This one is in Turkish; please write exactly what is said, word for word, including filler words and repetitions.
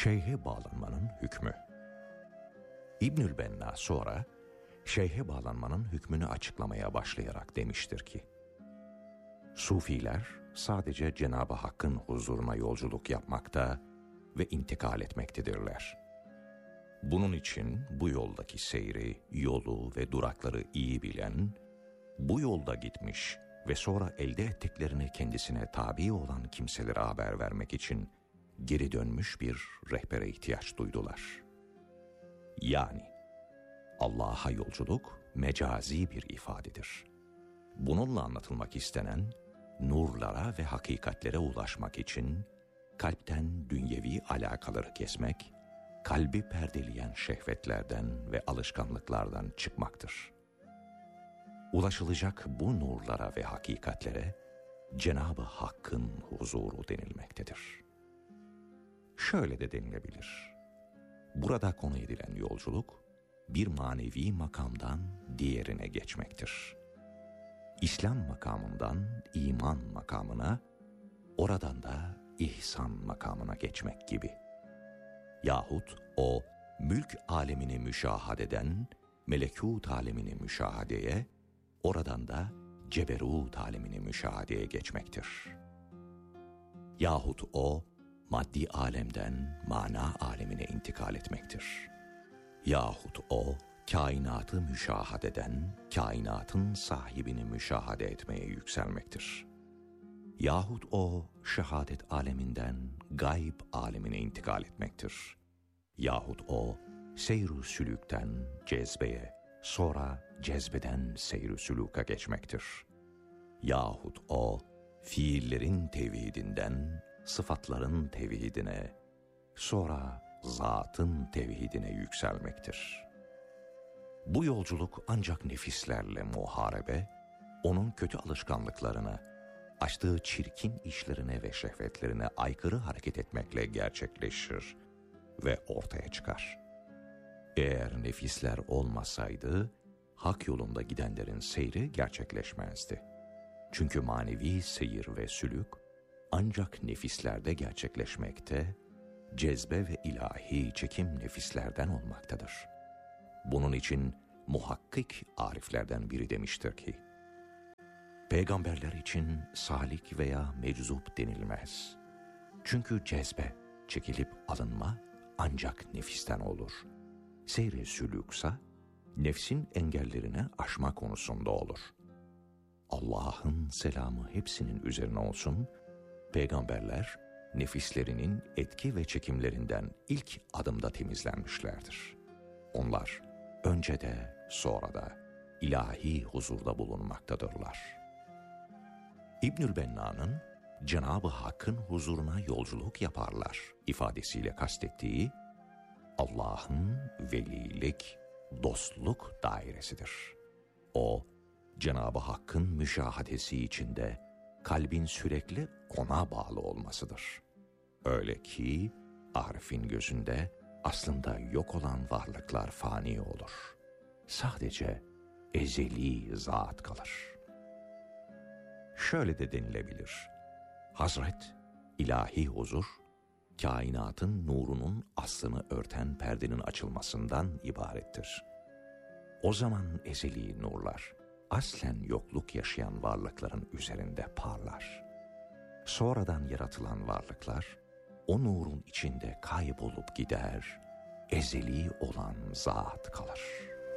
Şeyhe bağlanmanın hükmü. İbnül Benna sonra şeyhe bağlanmanın hükmünü açıklamaya başlayarak demiştir ki, Sufiler sadece Cenab-ı Hakk'ın huzuruna yolculuk yapmakta ve intikal etmektedirler. Bunun için bu yoldaki seyri, yolu ve durakları iyi bilen, bu yolda gitmiş ve sonra elde ettiklerini kendisine tabi olan kimselere haber vermek için geri dönmüş bir rehbere ihtiyaç duydular. Yani Allah'a yolculuk mecazi bir ifadedir. Bununla anlatılmak istenen, nurlara ve hakikatlere ulaşmak için kalpten dünyevi alakaları kesmek, kalbi perdeleyen şehvetlerden ve alışkanlıklardan çıkmaktır. Ulaşılacak bu nurlara ve hakikatlere Cenab-ı Hakk'ın huzuru denilmektedir. Şöyle de denilebilir. Burada konu edilen yolculuk, bir manevi makamdan diğerine geçmektir. İslam makamından iman makamına, oradan da ihsan makamına geçmek gibi. Yahut o mülk alemini müşahadeden melekut alemini müşahadeye, oradan da ceberut alemini müşahadeye geçmektir. Yahut o maddi alemden mana alemine intikal etmektir. Yahut o kainatı müşahadeden kainatın sahibini müşahade etmeye yükselmektir. Yahut o şehadet aleminden gayb alemine intikal etmektir. Yahut o seyr-ü sülükten cezbeye, sonra cezbeden seyr-ü sülûka geçmektir. Yahut o fiillerin tevhidinden sıfatların tevhidine, sonra zatın tevhidine yükselmektir. Bu yolculuk ancak nefislerle muharebe, onun kötü alışkanlıklarına, açtığı çirkin işlerine ve şehvetlerine aykırı hareket etmekle gerçekleşir ve ortaya çıkar. Eğer nefisler olmasaydı, hak yolunda gidenlerin seyri gerçekleşmezdi. Çünkü manevi seyir ve sülük ancak nefislerde gerçekleşmekte, cezbe ve ilahi çekim nefislerden olmaktadır. Bunun için muhakkik ariflerden biri demiştir ki, peygamberler için salik veya meczup denilmez. Çünkü cezbe, çekilip alınma ancak nefisten olur. Seyr-i sülüksa, nefsin engellerine aşma konusunda olur. Allah'ın selamı hepsinin üzerine olsun, peygamberler nefislerinin etki ve çekimlerinden ilk adımda temizlenmişlerdir. Onlar önce de sonra da ilahi huzurda bulunmaktadırlar. İbnül Benna'nın Cenab-ı Hakk'ın huzuruna yolculuk yaparlar ifadesiyle kastettiği Allah'ın velilik, dostluk dairesidir. O, Cenab-ı Hakk'ın müşahadesi içinde kalbin sürekli ona bağlı olmasıdır. Öyle ki arifin gözünde aslında yok olan varlıklar fani olur. Sadece ezeli zat kalır. Şöyle de denilebilir. Hazret, ilahi huzur, kainatın nurunun aslını örten perdenin açılmasından ibarettir. O zaman ezeli nurlar, aslen yokluk yaşayan varlıkların üzerinde parlar. Sonradan yaratılan varlıklar, o nurun içinde kaybolup gider, ezeli olan zat kalır.